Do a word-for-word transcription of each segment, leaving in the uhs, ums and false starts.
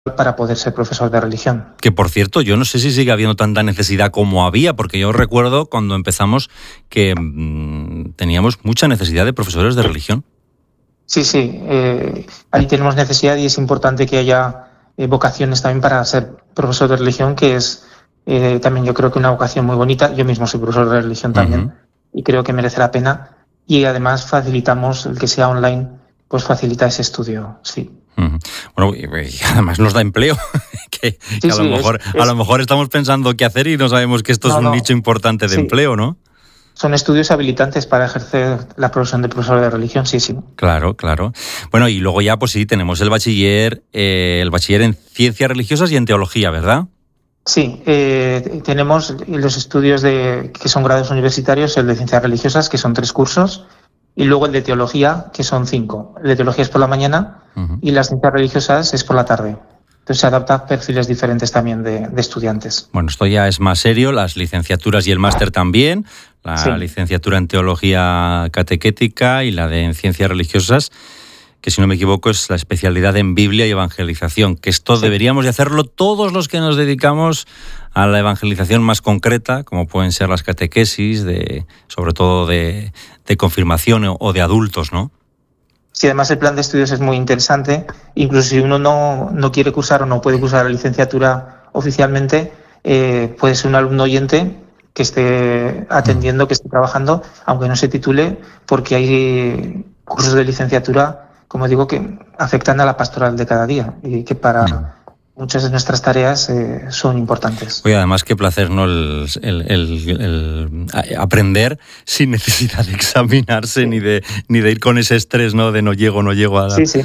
para poder ser profesor de religión. Que, por cierto, yo no sé si sigue habiendo tanta necesidad como había, porque yo recuerdo cuando empezamos que mmm, teníamos mucha necesidad de profesores de religión. Sí, sí, eh, ahí tenemos necesidad y es importante que haya eh, vocaciones también para ser profesor de religión, que es eh, también yo creo que una vocación muy bonita. Yo mismo soy profesor de religión también, uh-huh. y creo que merece la pena. Y además facilitamos, el que sea online, pues facilita ese estudio, sí. Uh-huh. Bueno, y además nos da empleo, que, sí, que a, lo sí, mejor, es, es... a lo mejor estamos pensando qué hacer y no sabemos que esto no, es un no. nicho importante de sí. empleo, ¿no? Son estudios habilitantes para ejercer la profesión de profesor de religión, sí, sí. Claro, claro. Bueno, y luego ya, pues sí, tenemos el bachiller, eh, el bachiller en ciencias religiosas y en teología, ¿verdad? Sí, eh, tenemos los estudios de que son grados universitarios, el de ciencias religiosas, que son tres cursos, y luego el de teología, que son cinco. El de teología es por la mañana, uh-huh. y las ciencias religiosas es por la tarde. Entonces se adapta a perfiles diferentes también de, de estudiantes. Bueno, esto ya es más serio, las licenciaturas y el máster también, la sí. licenciatura en teología catequética y la de en ciencias religiosas, que si no me equivoco es la especialidad en Biblia y evangelización, que esto sí. deberíamos de hacerlo todos los que nos dedicamos a la evangelización más concreta, como pueden ser las catequesis, de, sobre todo de, de confirmación o de adultos, ¿no? Sí, además el plan de estudios es muy interesante. Incluso si uno no, no quiere cursar o no puede cursar la licenciatura oficialmente, eh, puede ser un alumno oyente que esté atendiendo, que esté trabajando, aunque no se titule, porque hay cursos de licenciatura, como digo, que afectan a la pastoral de cada día y que para mm. muchas de nuestras tareas eh, son importantes. Oye, además qué placer, ¿no? El, el, el, el aprender sin necesidad de examinarse, sí. ni de ni de ir con ese estrés, ¿no? De no llego, no llego a la... Sí, sí.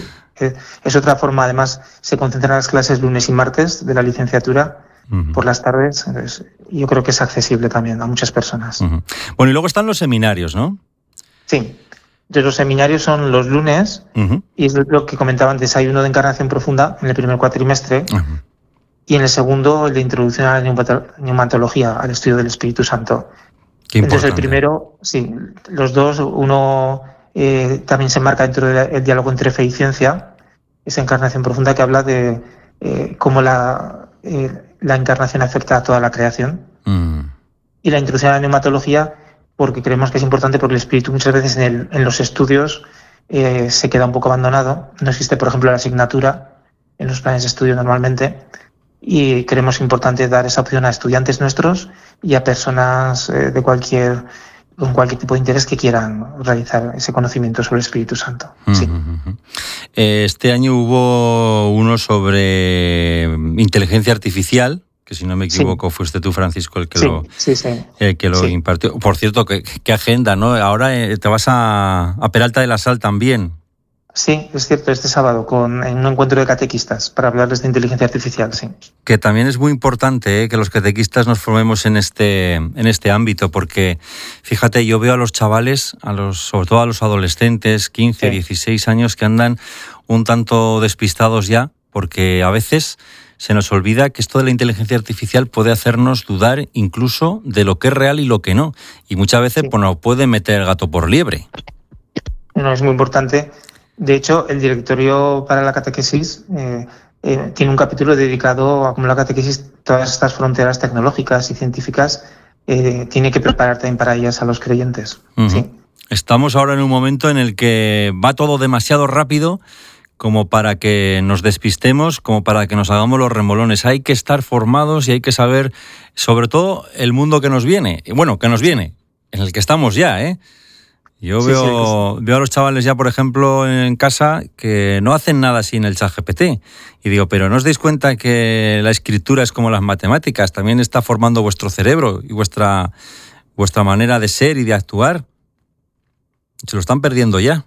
Es otra forma. Además, se concentran las clases lunes y martes de la licenciatura uh-huh. por las tardes. Entonces, yo creo que es accesible también a muchas personas. Uh-huh. Bueno, y luego están los seminarios, ¿no? Sí. Entonces, los seminarios son los lunes, uh-huh. y es lo que comentaba antes. Hay uno de encarnación profunda en el primer cuatrimestre, uh-huh. y en el segundo el de introducción a la neumatología, al estudio del Espíritu Santo. Qué Entonces, el primero, sí, los dos, uno eh, también se enmarca dentro del diálogo entre fe y ciencia, esa encarnación profunda que habla de eh, cómo la, eh, la encarnación afecta a toda la creación. Uh-huh. Y la introducción a la neumatología, porque creemos que es importante, porque el espíritu muchas veces en, el, en los estudios eh, se queda un poco abandonado. No existe, por ejemplo, la asignatura en los planes de estudio normalmente, y creemos importante dar esa opción a estudiantes nuestros y a personas eh, de cualquier con cualquier tipo de interés que quieran realizar ese conocimiento sobre el Espíritu Santo. Sí. Uh-huh. Este año hubo uno sobre inteligencia artificial, que si no me equivoco sí. fuiste tú, Francisco, el que sí, lo, sí, sí. El que lo sí. impartió. Por cierto, qué, qué agenda, ¿no? Ahora te vas a, a Peralta de la Sal también. Sí, es cierto, este sábado, con en un encuentro de catequistas para hablarles de inteligencia artificial, sí. Que también es muy importante, ¿eh? que los catequistas nos formemos en este, en este ámbito, porque, fíjate, yo veo a los chavales, a los, sobre todo a los adolescentes, quince, sí. dieciséis años, que andan un tanto despistados ya, porque a veces se nos olvida que esto de la inteligencia artificial puede hacernos dudar incluso de lo que es real y lo que no. Y muchas veces sí. pues, nos puede meter el gato por liebre. No, es muy importante. De hecho, el directorio para la catequesis eh, eh, tiene un capítulo dedicado a cómo la catequesis, todas estas fronteras tecnológicas y científicas, eh, tiene que preparar también para ellas a los creyentes. Uh-huh. ¿Sí? Estamos ahora en un momento en el que va todo demasiado rápido como para que nos despistemos, como para que nos hagamos los remolones. Hay que estar formados y hay que saber, sobre todo, el mundo que nos viene. Bueno, que nos viene, en el que estamos ya, ¿eh? Yo sí, veo, sí, veo a los chavales ya, por ejemplo, en casa que no hacen nada sin el ChatGPT. Y digo, pero ¿no os dais cuenta que la escritura es como las matemáticas? También está formando vuestro cerebro y vuestra, vuestra manera de ser y de actuar. Se lo están perdiendo ya.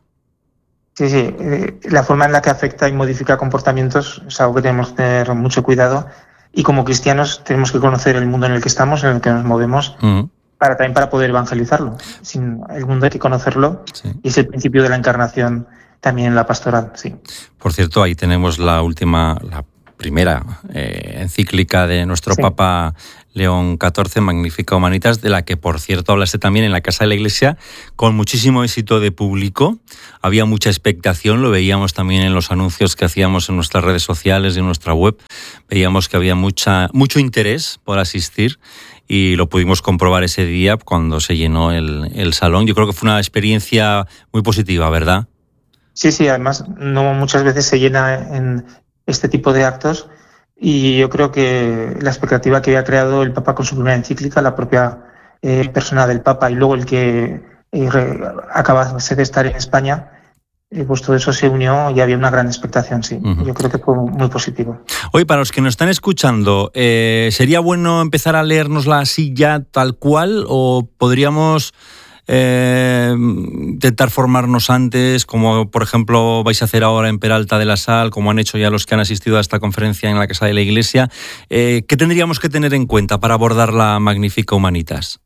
Sí, sí. La forma en la que afecta y modifica comportamientos es algo que tenemos que tener mucho cuidado. Y como cristianos tenemos que conocer el mundo en el que estamos, en el que nos movemos. Uh-huh. Para también para poder evangelizarlo. Sin el mundo hay que conocerlo, sí. y es el principio de la encarnación también en la pastoral, sí. Por cierto, ahí tenemos la última, la primera eh, encíclica de nuestro sí. Papa León catorce, Magnífica Humanitas, de la que, por cierto, hablaste también en la Casa de la Iglesia, con muchísimo éxito de público. Había mucha expectación, lo veíamos también en los anuncios que hacíamos en nuestras redes sociales y en nuestra web. Veíamos que había mucha, mucho interés por asistir y lo pudimos comprobar ese día cuando se llenó el, el salón. Yo creo que fue una experiencia muy positiva, ¿verdad? Sí, sí, además no muchas veces se llena en este tipo de actos. Y yo creo que la expectativa que había creado el Papa con su primera encíclica, la propia eh, persona del Papa y luego el que eh, re, acabase de estar en España, eh, pues todo eso se unió y había una gran expectación, sí. Uh-huh. Yo creo que fue muy positivo. Oye, para los que nos están escuchando, eh, ¿sería bueno empezar a leérnosla así ya tal cual o podríamos Eh, intentar formarnos antes, como por ejemplo vais a hacer ahora en Peralta de la Sal, como han hecho ya los que han asistido a esta conferencia en la Casa de la Iglesia? Eh, ¿Qué tendríamos que tener en cuenta para abordar la Magnífica Humanitas?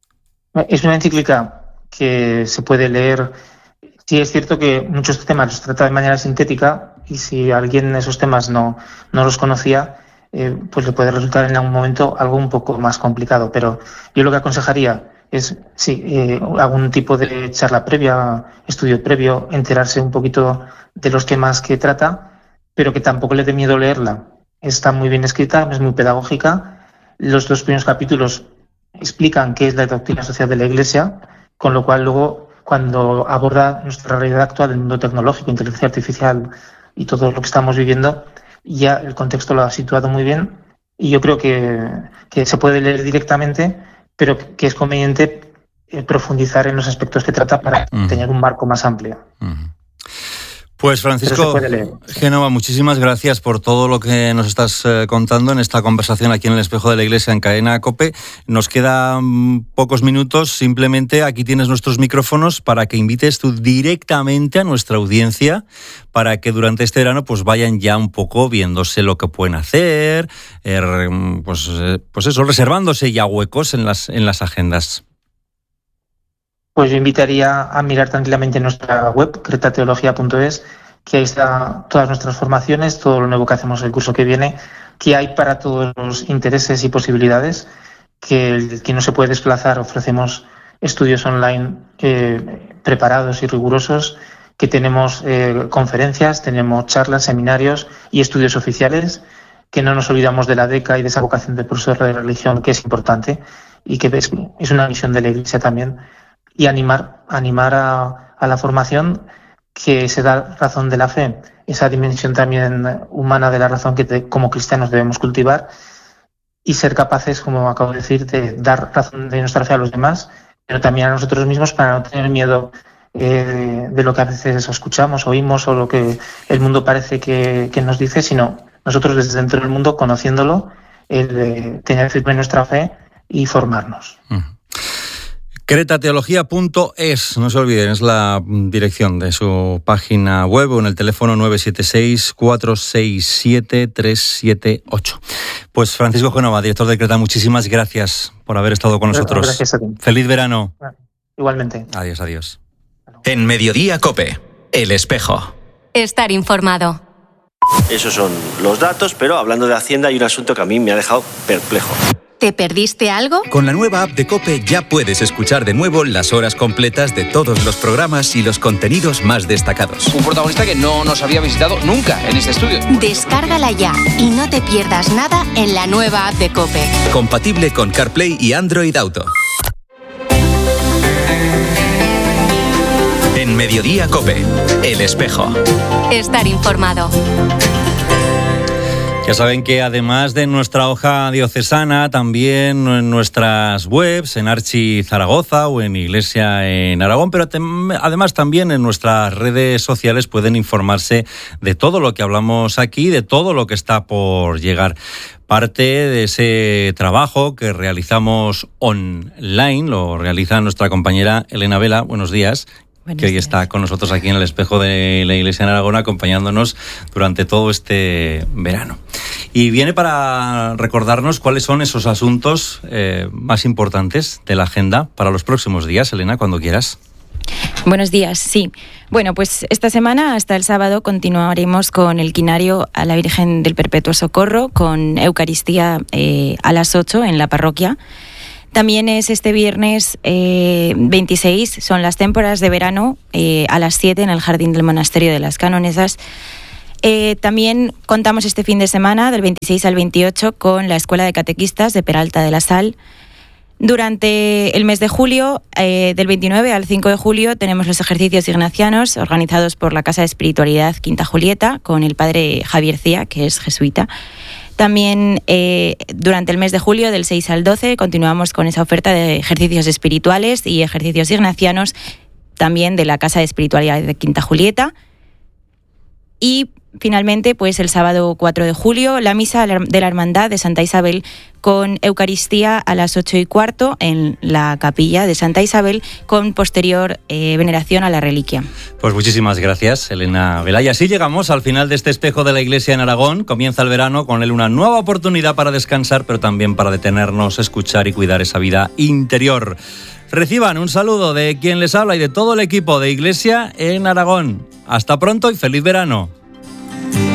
Es una encíclica que se puede leer. Sí, es cierto que muchos temas los trata de manera sintética y si alguien esos temas no, no los conocía, eh, pues le puede resultar en algún momento algo un poco más complicado. Pero yo lo que aconsejaría es, sí, eh, algún tipo de charla previa, estudio previo, enterarse un poquito de los temas que trata, pero que tampoco le dé miedo leerla. Está muy bien escrita, es muy pedagógica. Los dos primeros capítulos explican qué es la doctrina social de la Iglesia, con lo cual luego, cuando aborda nuestra realidad actual, el mundo tecnológico, inteligencia artificial y todo lo que estamos viviendo, ya el contexto lo ha situado muy bien y yo creo que, que se puede leer directamente, pero que es conveniente profundizar en los aspectos que trata para uh-huh. tener un marco más amplio. Uh-huh. Pues Francisco Génova, muchísimas gracias por todo lo que nos estás eh, contando en esta conversación aquí en el Espejo de la Iglesia en Cadena COPE. Nos quedan pocos minutos, simplemente aquí tienes nuestros micrófonos para que invites tú directamente a nuestra audiencia para que durante este verano pues vayan ya un poco viéndose lo que pueden hacer, eh, pues, eh, pues eso, reservándose ya huecos en las, en las agendas. Pues yo invitaría a mirar tranquilamente nuestra web, cretateología punto es, que ahí están todas nuestras formaciones, todo lo nuevo que hacemos el curso que viene, que hay para todos los intereses y posibilidades, que el que no se puede desplazar ofrecemos estudios online eh, preparados y rigurosos, que tenemos eh, conferencias, tenemos charlas, seminarios y estudios oficiales, que no nos olvidamos de la D E C A y de esa vocación de profesor de religión que es importante y que es, es una misión de la Iglesia también. Y animar, animar a, a la formación que se da razón de la fe, esa dimensión también humana de la razón que te, como cristianos debemos cultivar y ser capaces, como acabo de decir, de dar razón de nuestra fe a los demás, pero también a nosotros mismos para no tener miedo eh, de lo que a veces escuchamos, oímos o lo que el mundo parece que, que nos dice, sino nosotros desde dentro del mundo, conociéndolo, el, eh, tener firme nuestra fe y formarnos. Uh-huh. cretateología punto es, no se olviden, es la dirección de su página web o en el teléfono nueve siete seis, cuatro seis siete, tres siete ocho. Pues Francisco Génova, director de Creta, muchísimas gracias por haber estado con nosotros. Gracias a ti. Feliz verano. Igualmente. Adiós, adiós. En Mediodía COPE, El Espejo. Estar informado. Esos son los datos, pero hablando de Hacienda hay un asunto que a mí me ha dejado perplejo. ¿Te perdiste algo? Con la nueva app de COPE ya puedes escuchar de nuevo las horas completas de todos los programas y los contenidos más destacados. Un protagonista que no nos había visitado nunca en este estudio. Descárgala ya y no te pierdas nada en la nueva app de COPE. Compatible con CarPlay y Android Auto. En Mediodía COPE, El Espejo. Estar informado. Ya saben que además de nuestra hoja diocesana, también en nuestras webs, en Archi Zaragoza o en Iglesia en Aragón, pero tem- además también en nuestras redes sociales pueden informarse de todo lo que hablamos aquí, de todo lo que está por llegar. Parte de ese trabajo que realizamos online lo realiza nuestra compañera Elena Vela. Buenos días. Buenos que hoy días. Está con nosotros aquí en el Espejo de la Iglesia en Aragón, acompañándonos durante todo este verano. Y viene para recordarnos cuáles son esos asuntos eh, más importantes de la agenda para los próximos días. Elena, cuando quieras. Buenos días, sí. Bueno, pues esta semana hasta el sábado continuaremos con el quinario a la Virgen del Perpetuo Socorro con Eucaristía eh, a las ocho en la parroquia. También es este viernes eh, veintiséis, son las témporas de verano eh, a las siete en el Jardín del Monasterio de las Canonesas. Eh, también contamos este fin de semana, del veintiséis al veintiocho, con la Escuela de Catequistas de Peralta de la Sal. Durante el mes de julio, eh, del veintinueve al cinco de julio, tenemos los ejercicios ignacianos organizados por la Casa de Espiritualidad Quinta Julieta con el padre Javier Cía, que es jesuita. También eh, durante el mes de julio, del seis al doce, continuamos con esa oferta de ejercicios espirituales y ejercicios ignacianos, también de la Casa de Espiritualidad de Quinta Julieta. Y finalmente, pues el sábado cuatro de julio, la misa de la Hermandad de Santa Isabel con Eucaristía a las ocho y cuarto en la capilla de Santa Isabel con posterior eh, veneración a la reliquia. Pues muchísimas gracias, Elena Velay. Así llegamos al final de este espejo de la Iglesia en Aragón. Comienza el verano, con él una nueva oportunidad para descansar, pero también para detenernos, escuchar y cuidar esa vida interior. Reciban un saludo de quien les habla y de todo el equipo de Iglesia en Aragón. Hasta pronto y feliz verano.